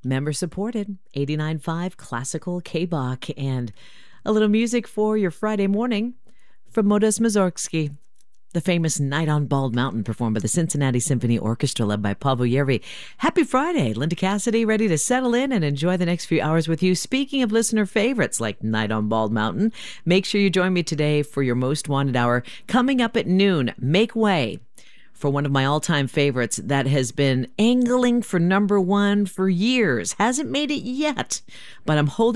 Member supported, 89.5 Classical K-Bach, and a little music for your Friday morning from Modest Mussorgsky. The famous Night on Bald Mountain, performed by the Cincinnati Symphony Orchestra, led by Pavel Yervi. Happy Friday. Linda Cassidy, ready to settle in and enjoy the next few hours with you. Speaking of listener favorites like Night on Bald Mountain, make sure you join me today for your Most Wanted Hour. Coming up at noon, make way for one of my all-time favorites that has been angling for number one for years. Hasn't made it yet, but I'm holding